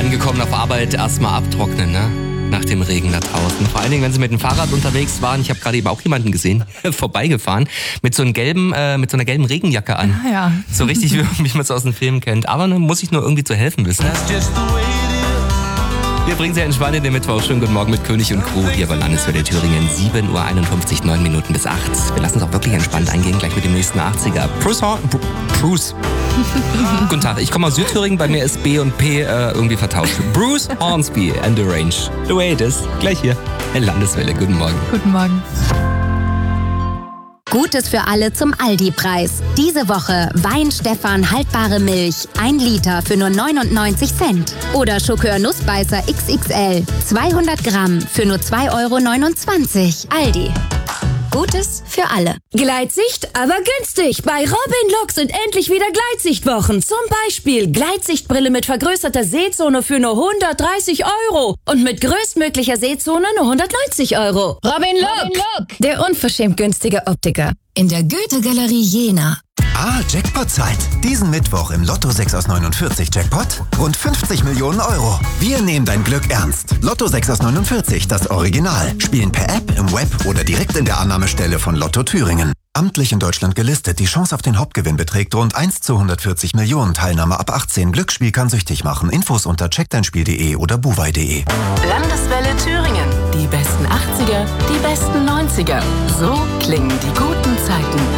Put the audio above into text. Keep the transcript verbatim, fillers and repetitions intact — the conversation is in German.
Angekommen auf Arbeit erstmal abtrocknen, ne? Nach dem Regen da draußen. Vor allen Dingen, wenn Sie mit dem Fahrrad unterwegs waren. Ich habe gerade eben auch jemanden gesehen, vorbeigefahren, mit so, einem gelben, äh, mit so einer gelben Regenjacke an. Ah, ja. So richtig, wie man es aus dem Film kennt. Aber ne, muss ich nur irgendwie zu helfen wissen. Wir bringen Sie entspannt in den Mittwoch. Schönen guten Morgen mit König und Crew hier bei Landeswelle Thüringen. sieben Uhr einundfünfzig, neun Minuten bis acht. Wir lassen es auch wirklich entspannt eingehen, gleich mit dem nächsten achtziger. Bruce Horn... Bruce. Guten Tag, ich komme aus Südthüringen, bei mir ist B und P äh, irgendwie vertauscht. Bruce Hornsby and the Range. The way it is. Gleich hier in Landeswelle. Guten Morgen. Guten Morgen. Gutes für alle zum Aldi-Preis. Diese Woche Wein-Stefan haltbare Milch, ein Liter für nur neunundneunzig Cent. Oder Schokör Nussbeißer X X L, zweihundert Gramm für nur zwei Euro neunundzwanzig. Aldi. Gutes für alle. Gleitsicht, aber günstig. Bei Robin Look sind endlich wieder Gleitsichtwochen. Zum Beispiel Gleitsichtbrille mit vergrößerter Sehzone für nur hundertdreißig Euro. Und mit größtmöglicher Sehzone nur hundertneunzig Euro. Robin Look, Robin Look. Der unverschämt günstige Optiker. In der Goethe-Galerie Jena. Ah, Jackpot-Zeit. Diesen Mittwoch im Lotto sechs aus neunundvierzig Jackpot rund fünfzig Millionen Euro. Wir nehmen dein Glück ernst. Lotto sechs aus neunundvierzig, das Original. Spielen per App, im Web oder direkt in der Annahmestelle von Lotto Thüringen. Amtlich in Deutschland gelistet. Die Chance auf den Hauptgewinn beträgt rund eins zu hundertvierzig Millionen. Teilnahme ab achtzehn. Glücksspiel kann süchtig machen. Infos unter checkdeinspiel punkt de oder buwei punkt de. Landeswelle Thüringen. Die besten achtziger, die besten neunziger. So klingen die guten Zeiten.